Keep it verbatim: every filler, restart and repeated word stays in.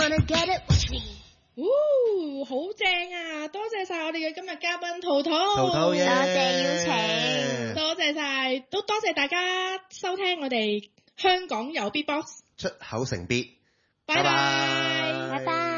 Gonna get it with me。 哦，好正啊！多謝晒我哋嘅今日嘉賓圖圖， 圖圖耶， 多謝邀請， 多謝晒，都多謝大家收聽我哋香港有 Beatbox 出口成 beat， 拜拜， 拜拜。